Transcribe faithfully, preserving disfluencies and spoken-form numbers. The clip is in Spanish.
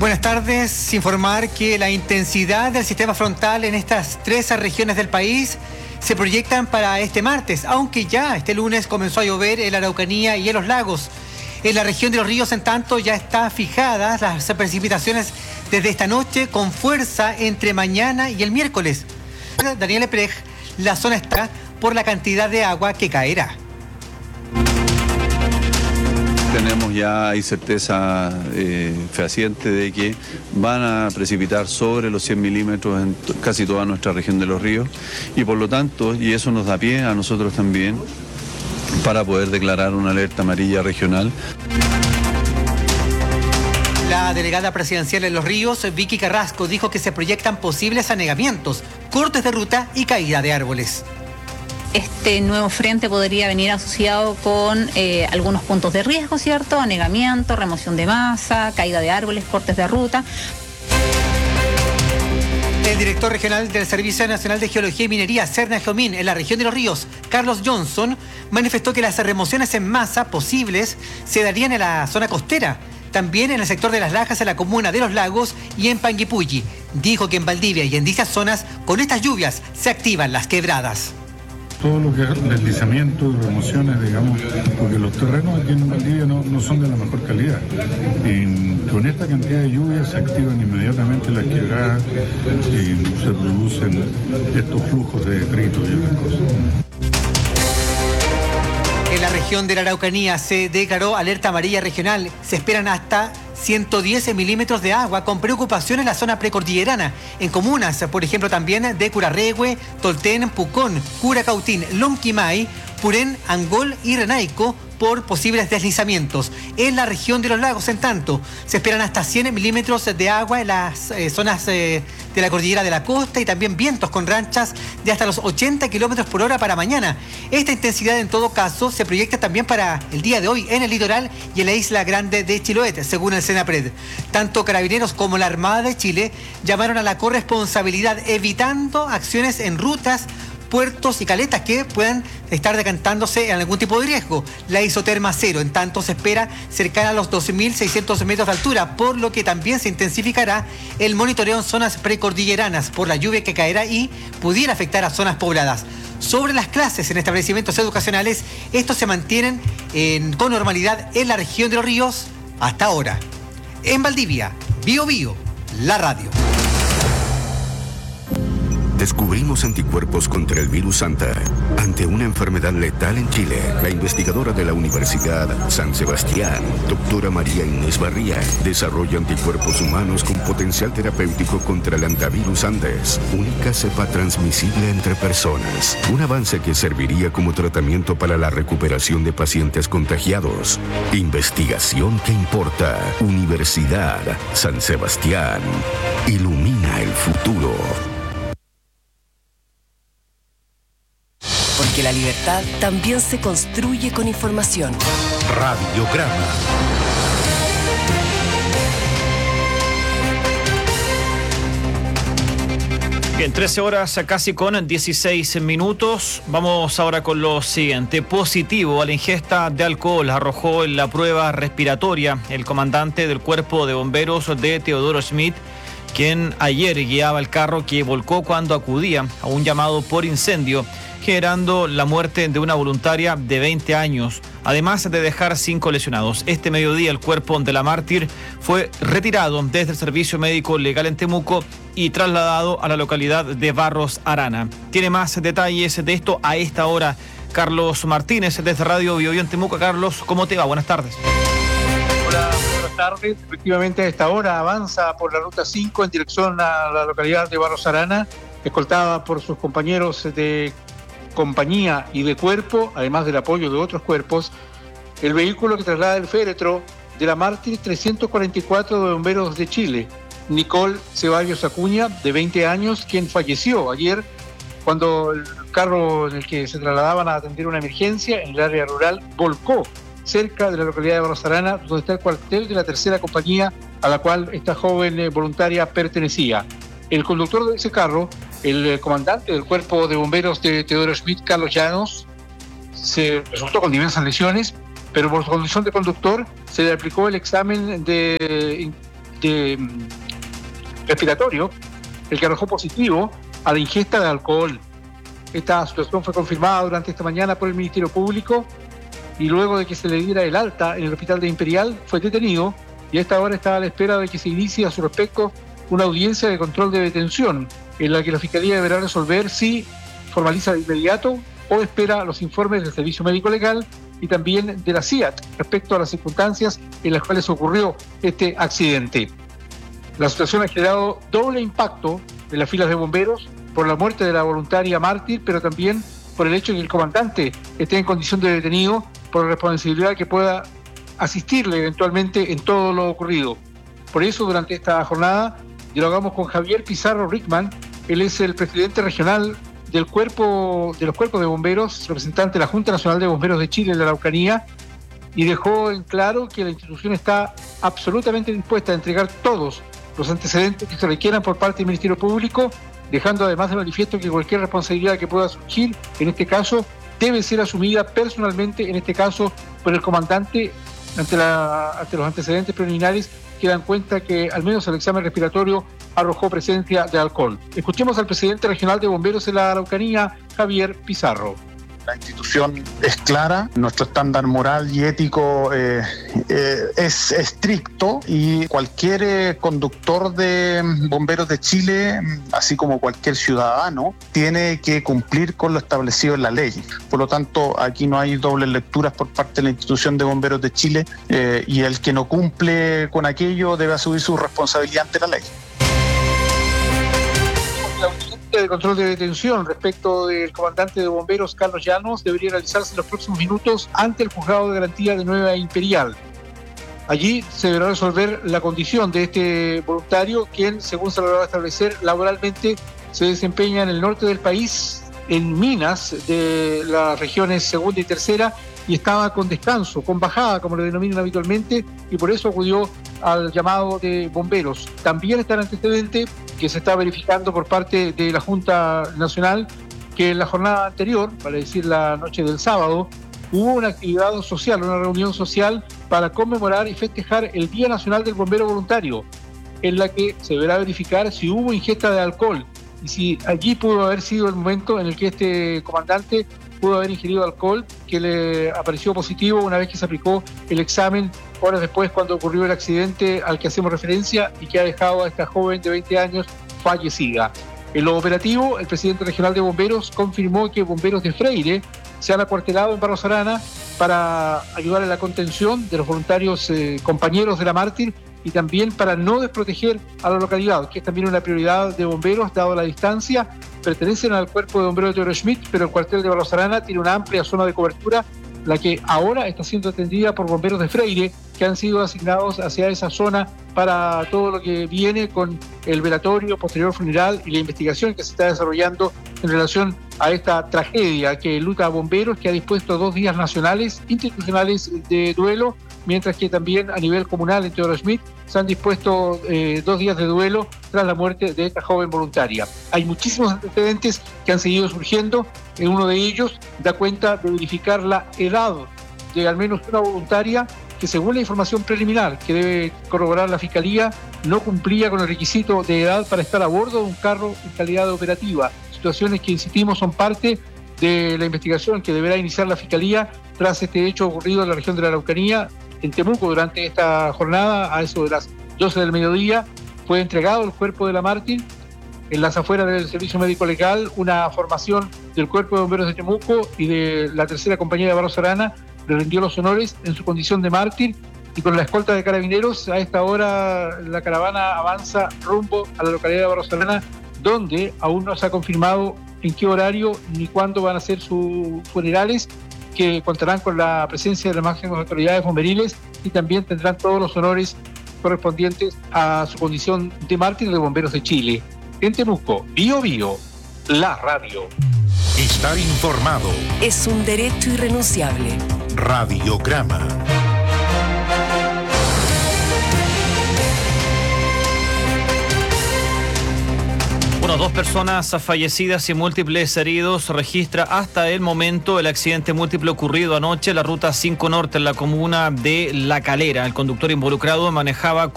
Buenas tardes. Informar que la intensidad del sistema frontal en estas tres regiones del país se proyectan para este martes, aunque ya este lunes comenzó a llover en la Araucanía y en los lagos. En la región de los ríos, en tanto, ya están fijadas las precipitaciones desde esta noche con fuerza entre mañana y el miércoles. Daniel Eprej, la zona está por la cantidad de agua que caerá. Tenemos ya hay certeza eh, fehaciente de que van a precipitar sobre los cien milímetros en casi toda nuestra región de los ríos y por lo tanto, y eso nos da pie a nosotros también para poder declarar una alerta amarilla regional. La delegada presidencial en Los Ríos, Vicky Carrasco, dijo que se proyectan posibles anegamientos, cortes de ruta y caída de árboles. Este nuevo frente podría venir asociado con eh, algunos puntos de riesgo, ¿cierto? Anegamiento, remoción de masa, caída de árboles, cortes de ruta. El director regional del Servicio Nacional de Geología y Minería, Serna Jomín, en la región de Los Ríos, Carlos Johnson, manifestó que las remociones en masa posibles se darían en la zona costera, también en el sector de Las Lajas, en la comuna de Los Lagos y en Panguipulli. Dijo que en Valdivia y en dichas zonas, con estas lluvias, se activan las quebradas. Todo lo que es deslizamiento y remociones, digamos, porque los terrenos aquí en Valdivia no, no son de la mejor calidad. Y con esta cantidad de lluvias se activan inmediatamente las quebradas y se producen estos flujos de detritos y otras cosas. En la región de la Araucanía se declaró alerta amarilla regional. Se esperan hasta ciento diez milímetros de agua con preocupación en la zona precordillerana, en comunas, por ejemplo, también de Curarrehue, Tolten, Pucón, Curacautín, Lonquimay, Purén, Angol y Renaico, por posibles deslizamientos. En la región de los lagos, en tanto, se esperan hasta cien milímetros de agua en las eh, zonas eh, de la cordillera de la costa y también vientos con ranchas de hasta los ochenta kilómetros por hora para mañana. Esta intensidad, en todo caso, se proyecta también para el día de hoy en el litoral y en la isla grande de Chiloé, según el Senapred. Tanto Carabineros como la Armada de Chile llamaron a la corresponsabilidad, evitando acciones en rutas, puertos y caletas que puedan estar decantándose en algún tipo de riesgo. La isoterma cero, en tanto, se espera cercana a los doce mil seiscientos metros de altura, por lo que también se intensificará el monitoreo en zonas precordilleranas por la lluvia que caerá y pudiera afectar a zonas pobladas. Sobre las clases en establecimientos educacionales, estos se mantienen en, con normalidad en la región de los ríos hasta ahora. En Valdivia, Bio Bio, la radio. Descubrimos anticuerpos contra el virus Santa. Ante una enfermedad letal en Chile, la investigadora de la Universidad San Sebastián, doctora María Inés Barría, desarrolla anticuerpos humanos con potencial terapéutico contra el antivirus Andes, única cepa transmisible entre personas. Un avance que serviría como tratamiento para la recuperación de pacientes contagiados. Investigación que importa. Universidad San Sebastián. Ilumina el futuro. Porque la libertad también se construye con información. Radiograma. Bien, trece horas casi con dieciséis minutos. Vamos ahora con lo siguiente. Positivo a la ingesta de alcohol arrojó en la prueba respiratoria el comandante del Cuerpo de Bomberos de Teodoro Schmidt, quien ayer guiaba el carro que volcó cuando acudía a un llamado por incendio, generando la muerte de una voluntaria de veinte años, además de dejar cinco lesionados. Este mediodía el cuerpo de la mártir fue retirado desde el Servicio Médico Legal en Temuco y trasladado a la localidad de Barros Arana. Tiene más detalles de esto a esta hora Carlos Martínez desde Radio Bio Bio en Temuco. Carlos, ¿cómo te va? Buenas tardes. Hola, buenas tardes. Efectivamente, a esta hora avanza por la ruta cinco en dirección a la localidad de Barros Arana, escoltada por sus compañeros de compañía y de cuerpo, además del apoyo de otros cuerpos, el vehículo que traslada el féretro de la mártir trescientos cuarenta y cuatro de Bomberos de Chile, Nicole Ceballos Acuña, de veinte años, quien falleció ayer cuando el carro en el que se trasladaban a atender una emergencia en el área rural volcó cerca de la localidad de Barros Arana, donde está el cuartel de la tercera compañía a la cual esta joven voluntaria pertenecía. El conductor de ese carro, el comandante del Cuerpo de Bomberos de Teodoro Schmidt, Carlos Llanos, se resultó con diversas lesiones, pero por su condición de conductor se le aplicó el examen de de respiratorio el que arrojó positivo a la ingesta de alcohol. Esta situación fue confirmada durante esta mañana por el Ministerio Público y luego de que se le diera el alta en el hospital de Imperial fue detenido y a esta hora está a la espera de que se inicie a su respecto una audiencia de control de detención en la que la Fiscalía deberá resolver si formaliza de inmediato o espera los informes del Servicio Médico Legal y también de la C I A T respecto a las circunstancias en las cuales ocurrió este accidente. La situación ha generado doble impacto en las filas de bomberos por la muerte de la voluntaria mártir, pero también por el hecho de que el comandante esté en condición de detenido por la responsabilidad que pueda asistirle eventualmente en todo lo ocurrido. Por eso, durante esta jornada, dialogamos con Javier Pizarro Rickman. Él es el presidente regional del cuerpo de los cuerpos de bomberos, representante de la Junta Nacional de Bomberos de Chile en la Araucanía, y dejó en claro que la institución está absolutamente dispuesta a entregar todos los antecedentes que se requieran por parte del Ministerio Público, dejando además de manifiesto que cualquier responsabilidad que pueda surgir, en este caso, debe ser asumida personalmente, en este caso, por el comandante, ante, la, ante los antecedentes preliminares que dan cuenta que al menos el examen respiratorio arrojó presencia de alcohol. Escuchemos al presidente regional de bomberos de la Araucanía, Javier Pizarro. La institución es clara, nuestro estándar moral y ético eh, eh, es estricto y cualquier eh, conductor de bomberos de Chile, así como cualquier ciudadano, tiene que cumplir con lo establecido en la ley. Por lo tanto, aquí no hay dobles lecturas por parte de la institución de bomberos de Chile eh, y el que no cumple con aquello debe asumir su responsabilidad ante la ley. De control de detención respecto del comandante de bomberos Carlos Llanos debería realizarse en los próximos minutos ante el juzgado de garantía de Nueva Imperial. Allí se deberá resolver la condición de este voluntario, quien, según se logró establecer, laboralmente se desempeña en el norte del país, en minas de las regiones segunda y tercera, y estaba con descanso, con bajada, como lo denominan habitualmente, y por eso acudió al llamado de bomberos. También está el antecedente que se está verificando por parte de la Junta Nacional, que en la jornada anterior, vale decir la noche del sábado, hubo una actividad social, una reunión social para conmemorar y festejar el Día Nacional del Bombero Voluntario, en la que se deberá verificar si hubo ingesta de alcohol y si allí pudo haber sido el momento en el que este comandante pudo haber ingerido alcohol, que le apareció positivo una vez que se aplicó el examen horas después cuando ocurrió el accidente al que hacemos referencia y que ha dejado a esta joven de veinte años fallecida. En lo operativo, el presidente regional de bomberos confirmó que bomberos de Freire se han acuartelado en Barros Arana para ayudar en la contención de los voluntarios eh, compañeros de la mártir y también para no desproteger a la localidad, que es también una prioridad de bomberos, dado la distancia. Pertenecen al cuerpo de bomberos de Teodoro Schmidt, pero el cuartel de Barros Arana tiene una amplia zona de cobertura, la que ahora está siendo atendida por bomberos de Freire, que han sido asignados hacia esa zona para todo lo que viene con el velatorio, posterior funeral y la investigación que se está desarrollando en relación a esta tragedia que luta a bomberos, que ha dispuesto dos días nacionales, institucionales de duelo, mientras que también a nivel comunal en Teodoro Schmidt se han dispuesto eh, dos días de duelo tras la muerte de esta joven voluntaria. Hay muchísimos antecedentes que han seguido surgiendo. En uno de ellos da cuenta de verificar la edad de al menos una voluntaria que, según la información preliminar que debe corroborar la Fiscalía, no cumplía con el requisito de edad para estar a bordo de un carro en calidad de operativa. Situaciones que, insistimos, son parte de la investigación que deberá iniciar la Fiscalía tras este hecho ocurrido en la región de la Araucanía. En Temuco, durante esta jornada, a eso de las doce del mediodía, fue entregado el cuerpo de la mártir en las afueras del Servicio Médico Legal. Una formación del Cuerpo de Bomberos de Temuco y de la tercera compañía de Barros Arana le rindió los honores en su condición de mártir, y con la escolta de carabineros a esta hora la caravana avanza rumbo a la localidad de Barros Arana, donde aún no se ha confirmado en qué horario ni cuándo van a ser sus funerales, que contarán con la presencia de las máximas autoridades bomberiles y también tendrán todos los honores correspondientes a su condición de mártir de Bomberos de Chile. En Temuco, Bio Bio, la radio. Estar informado es un derecho irrenunciable. Radiograma. Bueno, dos personas fallecidas y múltiples heridos registra hasta el momento el accidente múltiple ocurrido anoche en la ruta cinco Norte en la comuna de La Calera. El conductor involucrado manejaba